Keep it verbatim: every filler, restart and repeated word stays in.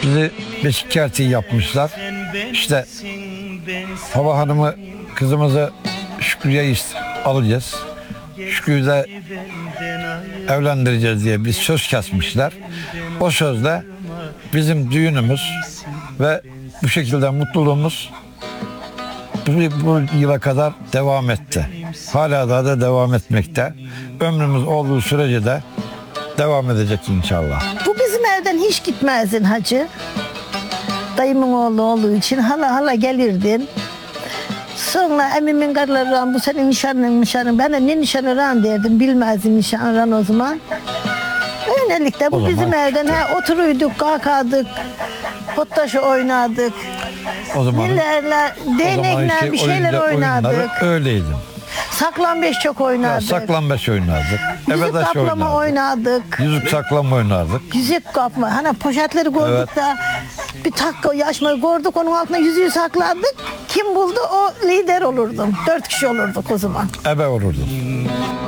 Bizi beşikkerti yapmışlar. İşte Hava Hanım'ı, kızımızı Şükrü'ye alacağız. Şükrü'yü de evlendireceğiz diye bir söz kesmişler. O sözle bizim düğünümüz ve bu şekilde mutluluğumuz bu, bu yıla kadar devam etti. Hala daha da devam etmekte. Ömrümüz olduğu sürece de devam edecek inşallah. Bu bizim evden hiç gitmezdin hacı. Dayımın oğlu olduğu için hala hala gelirdin. Sonra emimin karıları bu senin nişanın nişanın. Ben de ne nişanı ran derdim. Bilmezdim nişanı ran o zaman. Öylelikle bu O bizim zaman evden he, oturuyorduk, kalkardık. Pottaşı oynadık. O zaman Nelerle, değnekler bir şeyler oynadık. Öyleydi. Saklambaç çok Ya, oynardık. saklambaç oynardık. Yüzük Evedaş kaplama oynardık. oynadık. Yüzük saklama oynardık. Yüzük kapma. Hani poşetleri gördük Evet. da bir takka yaşmayı gördük, onun altına yüzüğü sakladık. Kim buldu o lider olurdum. Dört kişi olurduk o zaman. Ebe olurdum.